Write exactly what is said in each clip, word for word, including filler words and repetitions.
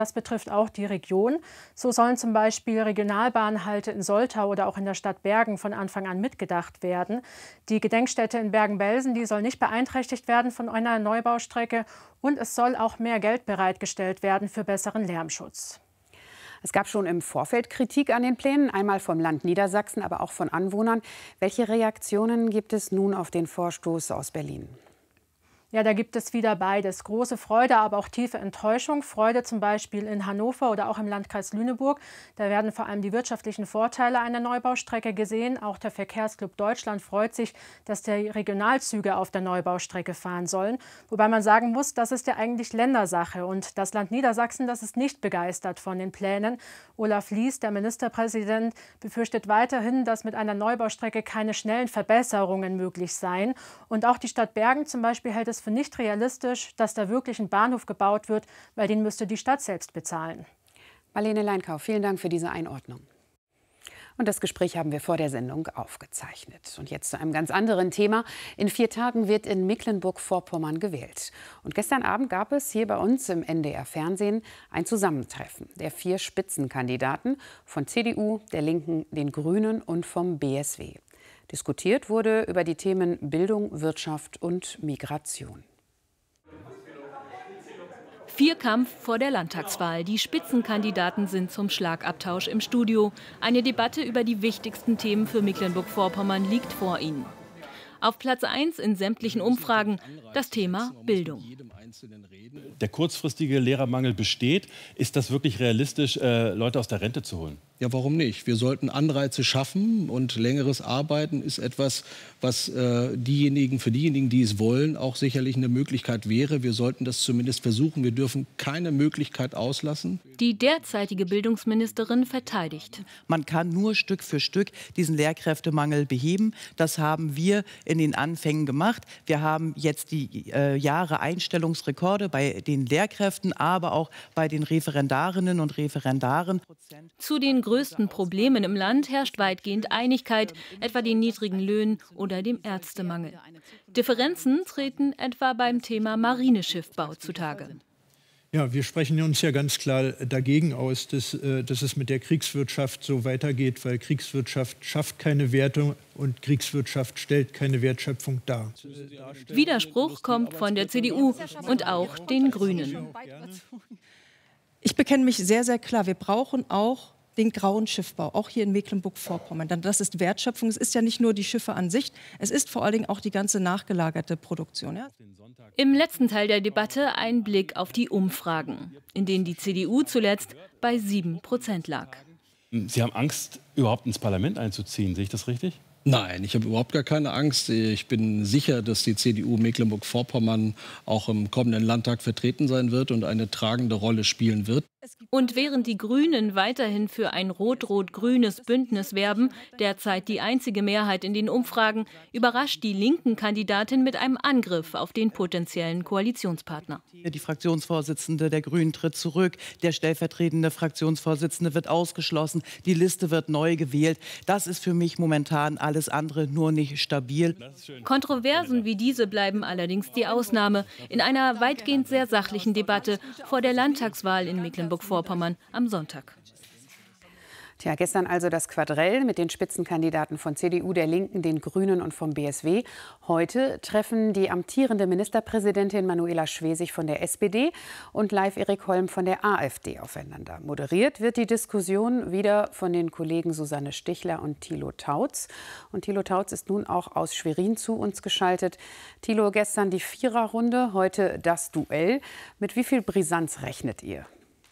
Das betrifft auch die Region. So sollen zum Beispiel Regionalbahnhalte in Soltau oder auch in der Stadt Bergen von Anfang an mitgedacht werden. Die Gedenkstätte in Bergen-Belsen, die soll nicht beeinträchtigt werden von einer Neubaustrecke. Und es soll auch mehr Geld bereitgestellt werden für besseren Lärmschutz. Es gab schon im Vorfeld Kritik an den Plänen, einmal vom Land Niedersachsen, aber auch von Anwohnern. Welche Reaktionen gibt es nun auf den Vorstoß aus Berlin? Ja, da gibt es wieder beides. Große Freude, aber auch tiefe Enttäuschung. Freude zum Beispiel in Hannover oder auch im Landkreis Lüneburg. Da werden vor allem die wirtschaftlichen Vorteile einer Neubaustrecke gesehen. Auch der Verkehrsclub Deutschland freut sich, dass die Regionalzüge auf der Neubaustrecke fahren sollen. Wobei man sagen muss, das ist ja eigentlich Ländersache. Und das Land Niedersachsen, das ist nicht begeistert von den Plänen. Olaf Lies, der Ministerpräsident, befürchtet weiterhin, dass mit einer Neubaustrecke keine schnellen Verbesserungen möglich seien. Und auch die Stadt Bergen zum Beispiel hält es für nicht realistisch, dass da wirklich ein Bahnhof gebaut wird, weil den müsste die Stadt selbst bezahlen. Marlene Leinkau, vielen Dank für diese Einordnung. Und das Gespräch haben wir vor der Sendung aufgezeichnet. Und jetzt zu einem ganz anderen Thema. In vier Tagen wird in Mecklenburg-Vorpommern gewählt. Und gestern Abend gab es hier bei uns im N D R-Fernsehen ein Zusammentreffen der vier Spitzenkandidaten von C D U, der Linken, den Grünen und vom B S W. Diskutiert wurde über die Themen Bildung, Wirtschaft und Migration. Vierkampf vor der Landtagswahl. Die Spitzenkandidaten sind zum Schlagabtausch im Studio. Eine Debatte über die wichtigsten Themen für Mecklenburg-Vorpommern liegt vor ihnen. Auf Platz eins in sämtlichen Umfragen das Thema Bildung. Der kurzfristige Lehrermangel besteht. Ist das wirklich realistisch, äh, Leute aus der Rente zu holen? Ja, warum nicht? Wir sollten Anreize schaffen, und längeres Arbeiten ist etwas, was äh, diejenigen, für diejenigen, die es wollen, auch sicherlich eine Möglichkeit wäre. Wir sollten das zumindest versuchen. Wir dürfen keine Möglichkeit auslassen. Die derzeitige Bildungsministerin verteidigt. Man kann nur Stück für Stück diesen Lehrkräftemangel beheben. Das haben wir in den Anfängen gemacht. Wir haben jetzt die äh, Jahre Einstellungsrekorde bei den Lehrkräften, aber auch bei den Referendarinnen und Referendaren. Zu den größten Problemen im Land herrscht weitgehend Einigkeit, etwa den niedrigen Löhnen oder dem Ärztemangel. Differenzen treten etwa beim Thema Marineschiffbau zutage. Ja, wir sprechen uns ja ganz klar dagegen aus, dass, dass es mit der Kriegswirtschaft so weitergeht, weil Kriegswirtschaft schafft keine Werte und Kriegswirtschaft stellt keine Wertschöpfung dar. Widerspruch kommt von der C D U und auch den Grünen. Ich bekenne mich sehr, sehr klar. Wir brauchen auch den grauen Schiffbau, auch hier in Mecklenburg-Vorpommern. Denn das ist Wertschöpfung. Es ist ja nicht nur die Schiffe an sich, es ist vor allen Dingen auch die ganze nachgelagerte Produktion. Ja? Im letzten Teil der Debatte ein Blick auf die Umfragen, in denen die C D U zuletzt bei sieben Prozent lag. Sie haben Angst, überhaupt ins Parlament einzuziehen. Sehe ich das richtig? Nein, ich habe überhaupt gar keine Angst. Ich bin sicher, dass die C D U Mecklenburg-Vorpommern auch im kommenden Landtag vertreten sein wird und eine tragende Rolle spielen wird. Und während die Grünen weiterhin für ein rot-rot-grünes Bündnis werben, derzeit die einzige Mehrheit in den Umfragen, überrascht die linken Kandidatin mit einem Angriff auf den potenziellen Koalitionspartner. Die Fraktionsvorsitzende der Grünen tritt zurück, der stellvertretende Fraktionsvorsitzende wird ausgeschlossen, die Liste wird neu gewählt. Das ist für mich momentan alles andere nur nicht stabil. Kontroversen wie diese bleiben allerdings die Ausnahme in einer weitgehend sehr sachlichen Debatte vor der Landtagswahl in Mecklenburg-Vorpommern am Sonntag. Tja, gestern also das Quadrell mit den Spitzenkandidaten von C D U, der Linken, den Grünen und vom B S W. Heute treffen die amtierende Ministerpräsidentin Manuela Schwesig von der S P D und Leif Erik Holm von der AfD aufeinander. Moderiert wird die Diskussion wieder von den Kollegen Susanne Stichler und Thilo Tautz. Und Thilo Tautz ist nun auch aus Schwerin zu uns geschaltet. Thilo, gestern die Viererrunde, heute das Duell. Mit wie viel Brisanz rechnet ihr?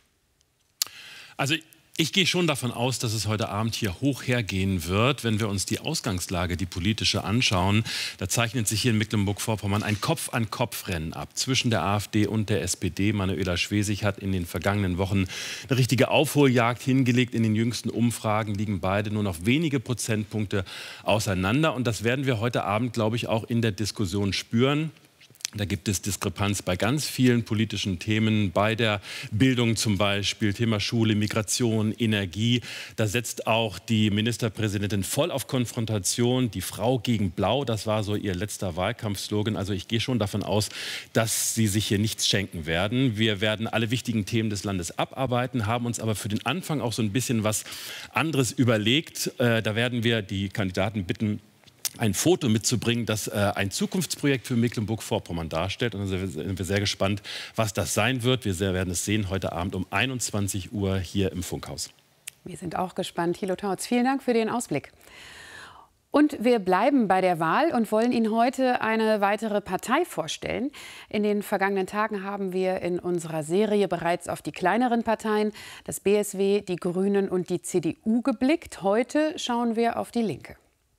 Also ich gehe schon davon aus, dass es heute Abend hier hoch hergehen wird. Wenn wir uns die Ausgangslage, die politische anschauen, da zeichnet sich hier in Mecklenburg-Vorpommern ein Kopf-an-Kopf-Rennen ab zwischen der AfD und der S P D. Manuela Schwesig hat in den vergangenen Wochen eine richtige Aufholjagd hingelegt. In den jüngsten Umfragen liegen beide nur noch wenige Prozentpunkte auseinander. Und das werden wir heute Abend, glaube ich, auch in der Diskussion spüren. Da gibt es Diskrepanz bei ganz vielen politischen Themen, bei der Bildung zum Beispiel, Thema Schule, Migration, Energie. Da setzt auch die Ministerpräsidentin voll auf Konfrontation. Die Frau gegen Blau, das war so ihr letzter Wahlkampfslogan. Also ich gehe schon davon aus, dass sie sich hier nichts schenken werden. Wir werden alle wichtigen Themen des Landes abarbeiten, haben uns aber für den Anfang auch so ein bisschen was anderes überlegt. Äh, da werden wir die Kandidaten bitten, ein Foto mitzubringen, das äh, ein Zukunftsprojekt für Mecklenburg-Vorpommern darstellt. Und da sind wir sehr gespannt, was das sein wird. Wir werden es sehen heute Abend um einundzwanzig Uhr hier im Funkhaus. Wir sind auch gespannt. Thilo Tautz, vielen Dank für den Ausblick. Und wir bleiben bei der Wahl und wollen Ihnen heute eine weitere Partei vorstellen. In den vergangenen Tagen haben wir in unserer Serie bereits auf die kleineren Parteien, das B S W, die Grünen und die C D U geblickt. Heute schauen wir auf die Linke.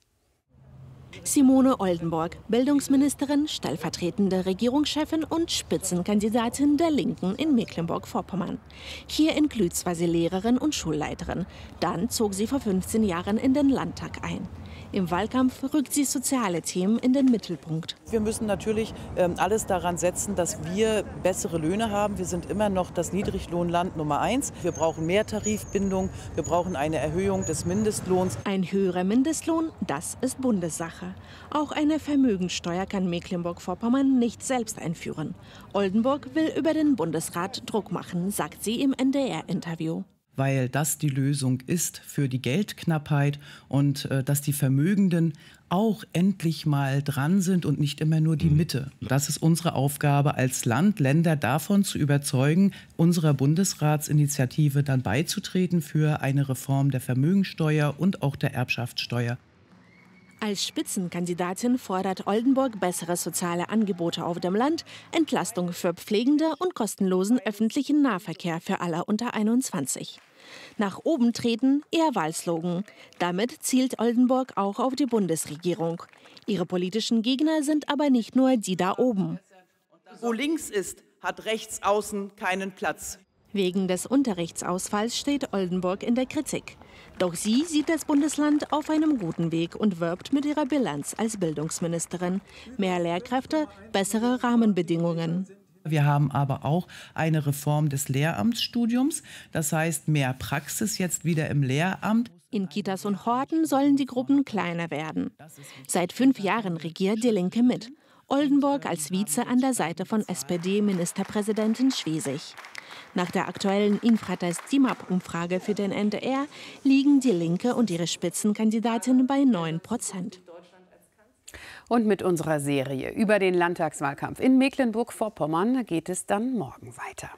Simone Oldenburg, Bildungsministerin, stellvertretende Regierungschefin und Spitzenkandidatin der Linken in Mecklenburg-Vorpommern. Hier in Klütz war sie Lehrerin und Schulleiterin. Dann zog sie vor fünfzehn Jahren in den Landtag ein. Im Wahlkampf rückt sie soziale Themen in den Mittelpunkt. Wir müssen natürlich ähm, alles daran setzen, dass wir bessere Löhne haben. Wir sind immer noch das Niedriglohnland Nummer eins. Wir brauchen mehr Tarifbindung. Wir brauchen eine Erhöhung des Mindestlohns. Ein höherer Mindestlohn, das ist Bundessache. Auch eine Vermögensteuer kann Mecklenburg-Vorpommern nicht selbst einführen. Oldenburg will über den Bundesrat Druck machen, sagt sie im N D R-Interview. Weil das die Lösung ist für die Geldknappheit und äh, dass die Vermögenden auch endlich mal dran sind und nicht immer nur die Mitte. Das ist unsere Aufgabe als Land, Länder davon zu überzeugen, unserer Bundesratsinitiative dann beizutreten für eine Reform der Vermögensteuer und auch der Erbschaftssteuer. Als Spitzenkandidatin fordert Oldenburg bessere soziale Angebote auf dem Land, Entlastung für Pflegende und kostenlosen öffentlichen Nahverkehr für alle unter einundzwanzig. Nach oben treten ihr Wahlslogan. Damit zielt Oldenburg auch auf die Bundesregierung. Ihre politischen Gegner sind aber nicht nur die da oben. Wo links ist, hat rechts außen keinen Platz. Wegen des Unterrichtsausfalls steht Oldenburg in der Kritik. Doch sie sieht das Bundesland auf einem guten Weg und wirbt mit ihrer Bilanz als Bildungsministerin. Mehr Lehrkräfte, bessere Rahmenbedingungen. Wir haben aber auch eine Reform des Lehramtsstudiums. Das heißt, mehr Praxis jetzt wieder im Lehramt. In Kitas und Horten sollen die Gruppen kleiner werden. Seit fünf Jahren regiert die Linke mit. Oldenburg als Vize an der Seite von S P D-Ministerpräsidentin Schwesig. Nach der aktuellen Infratest-D I M A P-Umfrage für den N D R liegen die Linke und ihre Spitzenkandidatin bei neun Prozent. Und mit unserer Serie über den Landtagswahlkampf in Mecklenburg-Vorpommern geht es dann morgen weiter.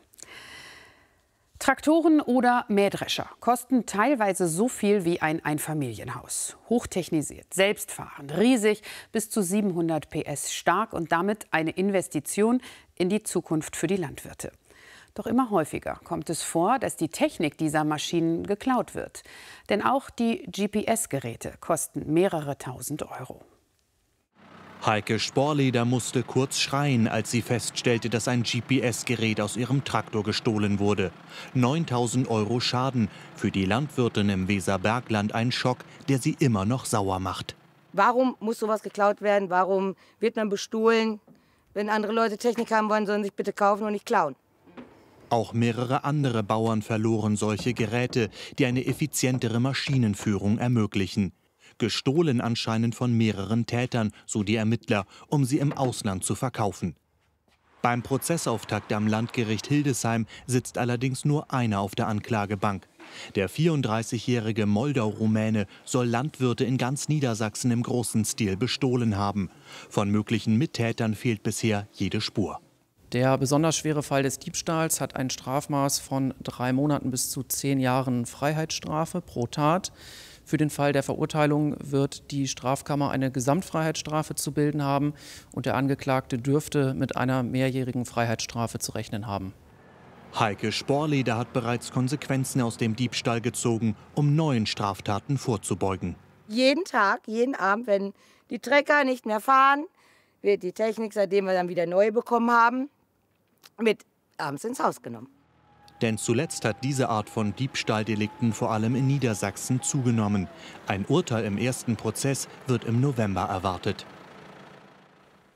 Traktoren oder Mähdrescher kosten teilweise so viel wie ein Einfamilienhaus. Hochtechnisiert, selbstfahrend, riesig, bis zu siebenhundert P S stark und damit eine Investition in die Zukunft für die Landwirte. Doch immer häufiger kommt es vor, dass die Technik dieser Maschinen geklaut wird. Denn auch die G P S-Geräte kosten mehrere tausend Euro. Heike Sporleder musste kurz schreien, als sie feststellte, dass ein G P S-Gerät aus ihrem Traktor gestohlen wurde. neuntausend Euro Schaden. Für die Landwirtin im Weserbergland ein Schock, der sie immer noch sauer macht. Warum muss sowas geklaut werden? Warum wird man bestohlen? Wenn andere Leute Technik haben wollen, sollen sie sich bitte kaufen und nicht klauen. Auch mehrere andere Bauern verloren solche Geräte, die eine effizientere Maschinenführung ermöglichen. Gestohlen anscheinend von mehreren Tätern, so die Ermittler, um sie im Ausland zu verkaufen. Beim Prozessauftakt am Landgericht Hildesheim sitzt allerdings nur einer auf der Anklagebank. Der vierunddreißigjährige Moldau-Rumäne soll Landwirte in ganz Niedersachsen im großen Stil bestohlen haben. Von möglichen Mittätern fehlt bisher jede Spur. Der besonders schwere Fall des Diebstahls hat ein Strafmaß von drei Monaten bis zu zehn Jahren Freiheitsstrafe pro Tat. Für den Fall der Verurteilung wird die Strafkammer eine Gesamtfreiheitsstrafe zu bilden haben und der Angeklagte dürfte mit einer mehrjährigen Freiheitsstrafe zu rechnen haben. Heike Sporleder hat bereits Konsequenzen aus dem Diebstahl gezogen, um neuen Straftaten vorzubeugen. Jeden Tag, jeden Abend, wenn die Trecker nicht mehr fahren, wird die Technik, seitdem wir dann wieder neu bekommen haben, mit abends ins Haus genommen. Denn zuletzt hat diese Art von Diebstahldelikten vor allem in Niedersachsen zugenommen. Ein Urteil im ersten Prozess wird im November erwartet.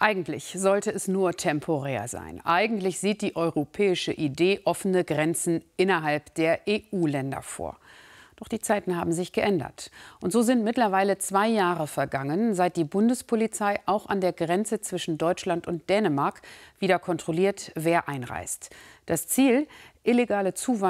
Eigentlich sollte es nur temporär sein. Eigentlich sieht die europäische Idee offene Grenzen innerhalb der E U-Länder vor. Doch die Zeiten haben sich geändert. Und so sind mittlerweile zwei Jahre vergangen, seit die Bundespolizei auch an der Grenze zwischen Deutschland und Dänemark wieder kontrolliert, wer einreist. Das Ziel: illegale Zuwanderung